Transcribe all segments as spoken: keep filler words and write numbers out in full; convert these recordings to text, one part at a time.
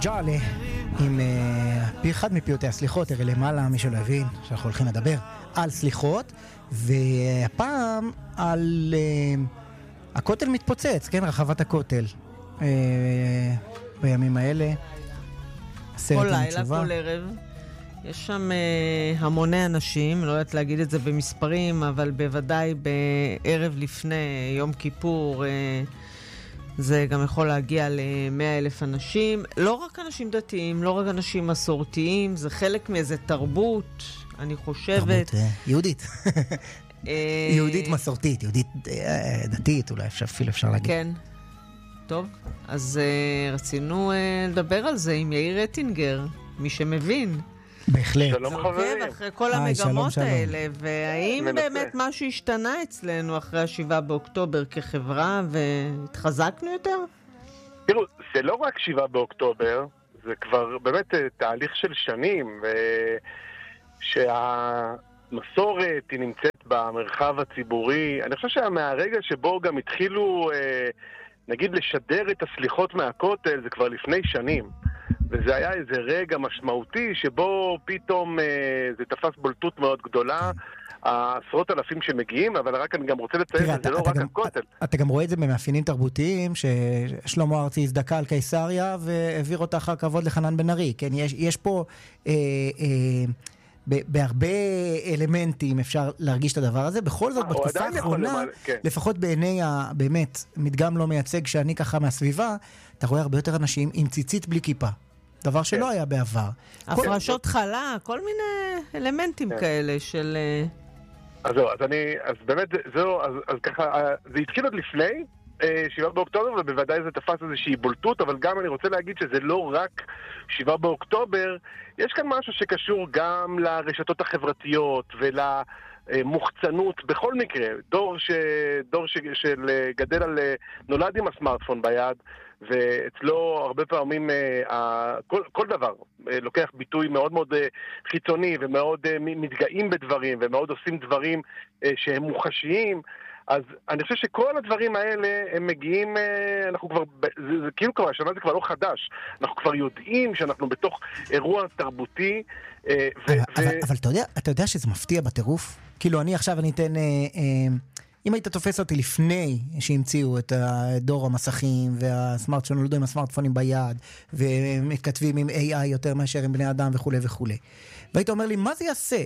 ג'אלה, עם uh, פי אחד מפיוטי הסליחות, הרי למעלה מי שלא הבין שאנחנו הולכים לדבר על סליחות, והפעם על uh, הכותל מתפוצץ, כן, רחבת הכותל. Uh, בימים האלה, כל לילה, כל ערב. יש שם uh, המוני אנשים, לא יודעת להגיד את זה במספרים, אבל בוודאי בערב לפני יום כיפור, uh, זה גם יכול להגיע ל-מאה אלף אנשים. לא רק אנשים דתיים, לא רק אנשים מסורתיים, זה חלק מאיזה תרבות, אני חושבת. תרבות יהודית. יהודית מסורתית, יהודית דתית, אולי אפילו אפשר להגיד. כן. טוב, אז uh, רצינו uh, לדבר על זה עם יאיר רטינגר, מי שמבין. בהחלט. שלום חברים. אחרי כל המגמות האלה, והאם באמת משהו השתנה אצלנו אחרי השבעה באוקטובר כחברה, והתחזקנו יותר? תראו, זה לא רק שבעה באוקטובר, זה כבר באמת תהליך של שנים, שהמסורת היא נמצאת במרחב הציבורי. אני חושב שמהרגע שבו גם התחילו, נגיד, לשדר את הסליחות מהכותל, זה כבר לפני שנים. וזה היה איזה רגע משמעותי שבו פתאום אה, זה תפס בולטות מאוד גדולה, העשרות אלפים שמגיעים, אבל רק אני גם רוצה לציין שזה לא רק הכותל. אתה גם רואה את זה במאפיינים תרבותיים, ששלמה ארצי הזדקה על קיסריה והעביר אותה אחר כבוד לחנן בן ארי, כן? יש, יש פה אה, אה, בהרבה אלמנטים אפשר להרגיש את הדבר הזה, בכל זאת בתקופה האחרונה, לפחות בעיני באמת מדגם לא מייצג שאני ככה מהסביבה, אתה רואה הרבה יותר אנשים עם ציצית בלי כיפה. דבר שלא היה בעבר. הפרשות חלה, כל מיני אלמנטים כאלה של... אז זהו, אז אני, אז באמת, זהו, אז, אז ככה, זה התחיל עוד לפני שבעה באוקטובר, ובוודאי זה תפס איזושהי בולטות, אבל גם אני רוצה להגיד שזה לא רק שבעה באוקטובר, יש כאן משהו שקשור גם לרשתות החברתיות ולמוחצנות, בכל מקרה, דור, ש, דור ש, של גדל על, נולד עם הסמארטפון ביד, ואצלו הרבה פעמים כל, כל דבר לוקח ביטוי מאוד מאוד חיצוני ומאוד מתגאים בדברים ומאוד עושים דברים שהם מוחשיים. אז אני חושב שכל הדברים האלה הם מגיעים, אנחנו כבר, זה, זה כאילו כבר, השנה זה כבר לא חדש, אנחנו כבר יודעים שאנחנו בתוך אירוע תרבותי. אבל, ו... אבל, אבל אתה יודע, אתה יודע שזה מפתיע בטירוף? כאילו אני עכשיו אני אתן... אה, אה... אם היית תופס אותי לפני שהמציאו את דור המסכים והסמארט שנולדו עם הסמארטפונים ביד ומתכתבים עם איי איי יותר מאשר עם בני אדם וכו' וכו'. והיית אומר לי, מה זה יעשה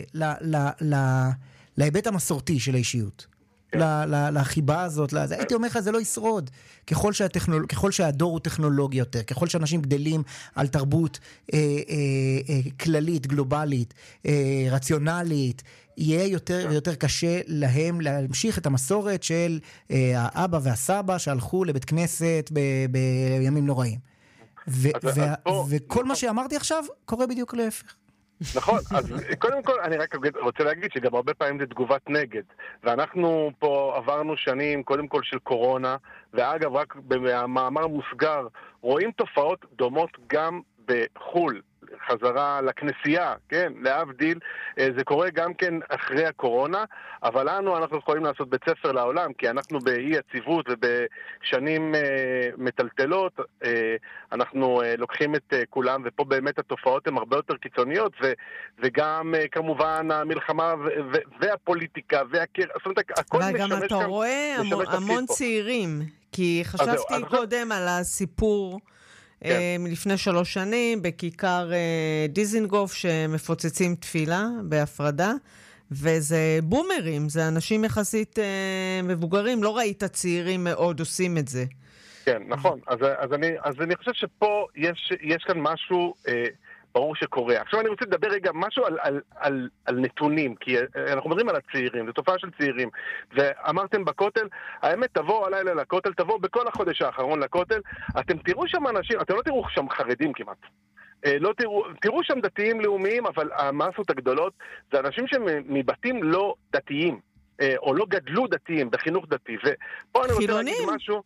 להיבט המסורתי של האישיות? לחיבה הזאת, הייתי אומר לך, זה לא ישרוד. ככל, שהטכנול... ככל שהדור הוא טכנולוגי יותר, ככל שאנשים גדלים על תרבות אה, אה, אה, כללית, גלובלית, אה, רציונלית, יהיה יותר ויותר קשה להם להמשיך את המסורת של אה, האבא והסבא שהלכו לבית כנסת ב- בימים נוראים. ו- אז, וה- אז פה, וכל נכון. מה שאמרתי עכשיו קורה בדיוק להפך. נכון, אז קודם כל אני רק רוצה להגיד שגם הרבה פעמים זה תגובת נגד, ואנחנו פה עברנו שנים קודם כל של קורונה, ואגב רק במאמר מוסגר רואים תופעות דומות גם בחול, חזרה לכנסייה, כן, להבדיל, זה קורה גם כן אחרי הקורונה, אבל לנו אנחנו יכולים לעשות בית ספר לעולם, כי אנחנו באי יציבות ובשנים אה, מטלטלות, אה, אנחנו אה, לוקחים את אה, כולם, ופה באמת התופעות הן הרבה יותר קיצוניות, ו, וגם אה, כמובן המלחמה ו- ו- והפוליטיקה, והקר... זאת אומרת, הכל משמש גם אתה כאן, רואה המון, המון צעירים, כי חשבתי אז קודם אז... על הסיפור, כן. מלפני שלוש שנים, בכיכר דיזינגוף, שמפוצצים תפילה בהפרדה, וזה בומרים, זה אנשים יחסית מבוגרים, לא ראית צעירים מאוד עושים את זה. כן, נכון. אז, אז, אני, אז אני חושב שפה יש, יש כאן משהו אה, ברור שקורה. עכשיו אני רוצה לדבר רגע משהו על, על, על, על נתונים, כי אנחנו מדברים על הצעירים, זו תופעה של צעירים, ואמרתם בכותל, האמת תבואו הלילה לכותל, תבואו בכל החודש האחרון לכותל, אתם תראו שם אנשים, אתם לא תראו שם חרדים כמעט, לא תראו, תראו שם דתיים לאומיים, אבל המסות הגדולות זה אנשים שמבתים לא דתיים, או לא גדלו דתיים בחינוך דתי, ופה אני רוצה להגיד משהו,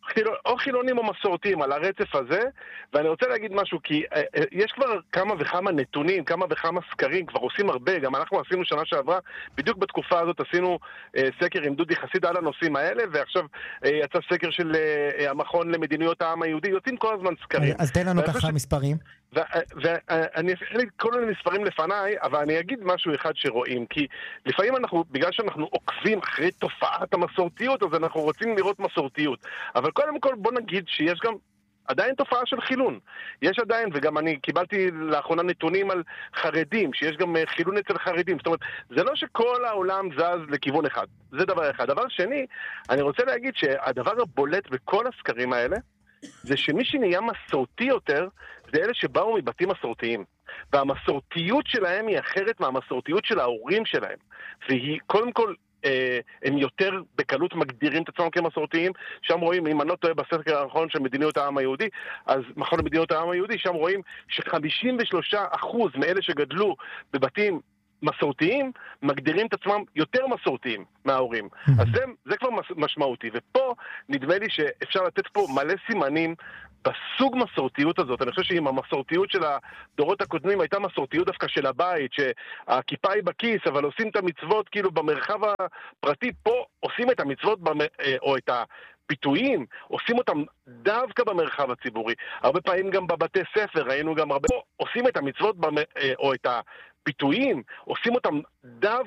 או חילונים או מסורתיים על הרצף הזה, ואני רוצה להגיד משהו, כי יש כבר כמה וכמה נתונים, כמה וכמה סקרים, כבר עושים הרבה, גם אנחנו עשינו שנה שעברה, בדיוק בתקופה הזאת עשינו סקר עם דודי חסיד על הנושאים האלה, ועכשיו יצא סקר של המכון למדיניות העם היהודי, יוצאים כל הזמן סקרים. אז תן לנו ככה מספרים. ואני אגיד כל מיני מספרים לפניי, אבל אני אגיד משהו אחד שרואים, כי לפעמים אנחנו, בגלל שאנחנו עוקבים אחרי תופעת המסורתיות, אז אנחנו רוצים לראות מסורתיות. אבל קודם כל בוא נגיד שיש גם עדיין תופעה של חילון. יש עדיין, וגם אני קיבלתי לאחרונה נתונים על חרדים, שיש גם חילון אצל חרדים. זאת אומרת, זה לא שכל העולם זז לכיוון אחד. זה דבר אחד. דבר שני, אני רוצה להגיד שהדבר הבולט בכל הסקרים האלה, זה שמי שנהיה מסורתי יותר, זה אלה שבאו מבתים מסורתיים. והמסורתיות שלהם היא אחרת מהמסורתיות של ההורים שלהם. והיא, קודם כל, הם יותר בקלות מגדירים את עצמם כמסורתיים. שם רואים, אם אני לא טועה בסקר האחרון של מדיניות העם היהודי, אז מכון מדיניות העם היהודי, שם רואים ש-חמישים ושלושה אחוז מאלה שגדלו בבתים מסורתיים, מגדירים את עצמם יותר מסורתיים מההורים. אז זה, זה כבר משמעותי. ופה נדמה לי שאפשר לתת פה מלא סימנים בסוג מסורתיות הזאת. אני חושב שאם המסורתיות של הדורות הקודמים הייתה מסורתיות דווקא של הבית, שהכיפה היא בכיס, אבל עושים את המצוות כאילו במרחב הפרטי, פה עושים את המצוות במ... או את הפיתויים, עושים אותם דווקא במרחב הציבורי. הרבה פעמים גם בבתי ספר, ראינו גם הרבה, פה עושים את המצוות במ... או את הפיתויים, עושים אותם דווקא